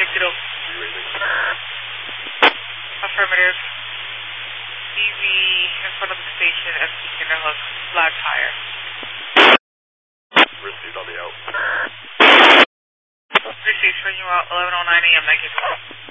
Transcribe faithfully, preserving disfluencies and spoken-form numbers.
Kiddo. Affirmative. D V in front of the station, empty Kinderhook, flat tire. Received on the out. Received, showing you out eleven oh nine a m, negative.